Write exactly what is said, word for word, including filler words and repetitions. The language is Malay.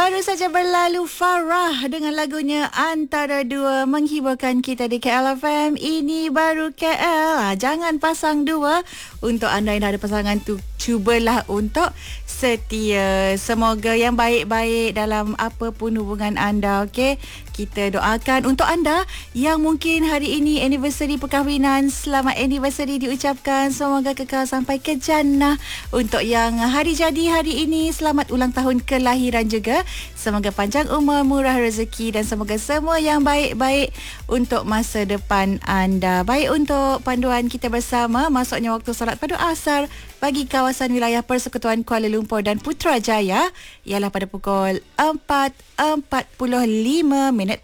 Baru saja berlalu Farah dengan lagunya Antara Dua menghiburkan kita di K L F M. Ini baru K L. Ha, jangan pasang dua. Untuk anda yang dah ada pasangan tu, cubalah untuk setia. Semoga yang baik-baik dalam apa pun hubungan anda, okey? Kita doakan untuk anda yang mungkin hari ini anniversary perkahwinan, selamat anniversary diucapkan. Semoga kekal sampai ke jannah. Untuk yang hari jadi hari ini, selamat ulang tahun kelahiran juga. Semoga panjang umur, murah rezeki dan semoga semua yang baik-baik untuk masa depan anda. Baik, untuk panduan kita bersama, masuknya waktu solat pada asar bagi kawasan wilayah Persekutuan Kuala Lumpur dan Putrajaya ialah pada pukul empat empat puluh lima minit